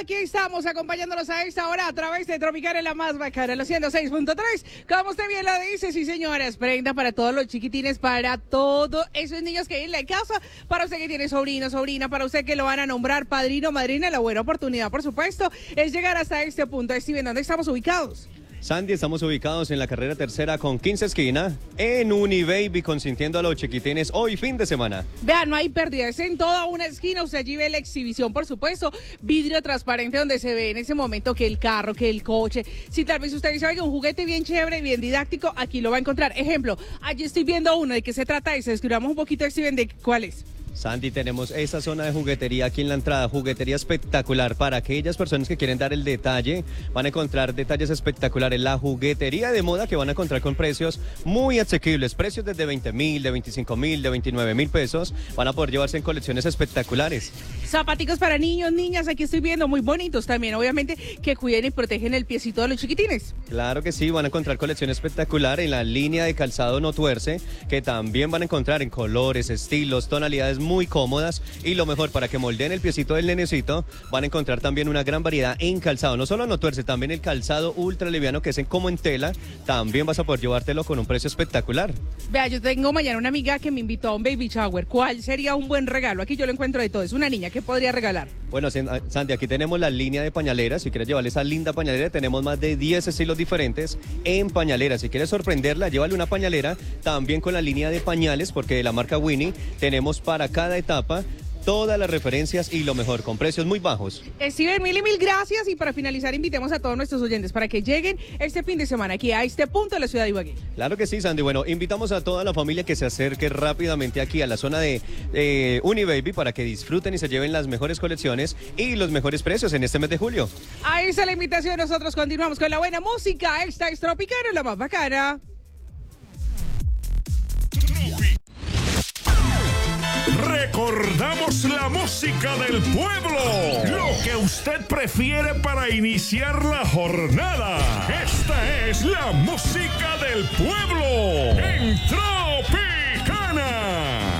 aquí estamos acompañándolos a esta hora a través de Tropical en la más bacana, los 106.3. Como usted bien lo dice, sí señoras, prenda para todos los chiquitines, para todos esos niños que hay en la casa, para usted que tiene sobrino, sobrina, para usted que lo van a nombrar padrino, madrina. La buena oportunidad, por supuesto, es llegar hasta este punto. Steven, ¿dónde estamos ubicados? Sandy, estamos ubicados en la carrera tercera con 15 esquina, en Unibaby, consintiendo a los chiquitines hoy fin de semana. Vean, no hay pérdida, es en toda una esquina, usted allí ve la exhibición, por supuesto, vidrio transparente donde se ve en ese momento que el carro, que el coche, si tal vez usted dice, oiga, un juguete bien chévere, bien didáctico, aquí lo va a encontrar. Ejemplo, allí estoy viendo uno, ¿de qué se trata ese? Describamos un poquito, Steven, de cuál es. Sandy, tenemos esa zona de juguetería aquí en la entrada, juguetería espectacular para aquellas personas que quieren dar el detalle. Van a encontrar detalles espectaculares, la juguetería de moda que van a encontrar con precios muy asequibles, precios desde 20.000, de 25.000, de 29.000 pesos. Van a poder llevarse en colecciones espectaculares. Zapaticos para niños, niñas, aquí estoy viendo, muy bonitos también, obviamente, que cuiden y protegen el piecito de los chiquitines. Claro que sí, van a encontrar colección espectacular en la línea de calzado No Tuerce, que también van a encontrar en colores, estilos, tonalidades muy cómodas, y lo mejor, para que moldeen el piecito del nenecito, van a encontrar también una gran variedad en calzado, no solo No Tuerce, también el calzado ultra liviano que es como en tela, también vas a poder llevártelo con un precio espectacular. Vea, yo tengo mañana una amiga que me invitó a un baby shower. ¿Cuál sería un buen regalo? Aquí yo lo encuentro de todo, es una niña, ¿qué podría regalar? Bueno, Sandy, aquí tenemos la línea de pañaleras. Si quieres llevarle esa linda pañalera, tenemos más de 10 estilos diferentes en pañaleras. Si quieres sorprenderla, llévale una pañalera también con la línea de pañales, porque de la marca Winnie tenemos para cada etapa todas las referencias y lo mejor, con precios muy bajos. Steven, mil y mil gracias. Y para finalizar, invitemos a todos nuestros oyentes para que lleguen este fin de semana aquí a este punto de la ciudad de Ibagué. Claro que sí, Sandy. Bueno, invitamos a toda la familia que se acerque rápidamente aquí a la zona de Unibaby para que disfruten y se lleven las mejores colecciones y los mejores precios en este mes de julio. Ahí está la invitación. Nosotros continuamos con la buena música. Esta es Tropical, la más bacana. Recordamos la música del pueblo, lo que usted prefiere para iniciar la jornada. Esta es la música del pueblo en Tropicana.